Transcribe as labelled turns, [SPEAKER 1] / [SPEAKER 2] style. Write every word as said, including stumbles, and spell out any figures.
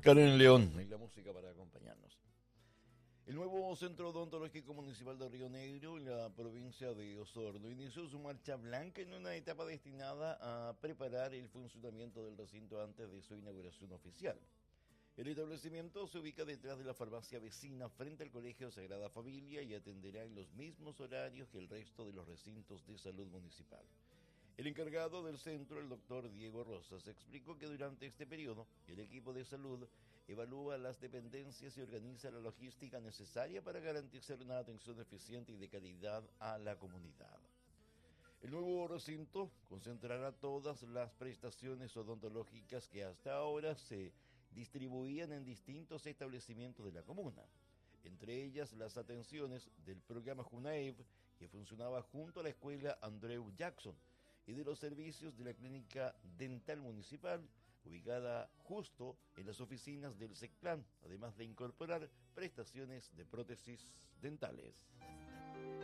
[SPEAKER 1] Karen León y la música para acompañarnos. El nuevo Centro Odontológico Municipal de Río Negro, en la provincia de Osorno, inició su marcha blanca en una etapa destinada a preparar el funcionamiento del recinto antes de su inauguración oficial. El establecimiento se ubica detrás de la farmacia vecina frente al Colegio Sagrada Familia y atenderá en los mismos horarios que el resto de los recintos de salud municipal. El encargado del centro, el doctor Diego Rosas, explicó que durante este periodo el equipo de salud evalúa las dependencias y organiza la logística necesaria para garantizar una atención eficiente y de calidad a la comunidad. El nuevo recinto concentrará todas las prestaciones odontológicas que hasta ahora se distribuían en distintos establecimientos de la comuna, entre ellas las atenciones del programa Junaev, que funcionaba junto a la escuela Andrew Jackson, y de los servicios de la clínica dental municipal, ubicada justo en las oficinas del SECPLAN, además de incorporar prestaciones de prótesis dentales.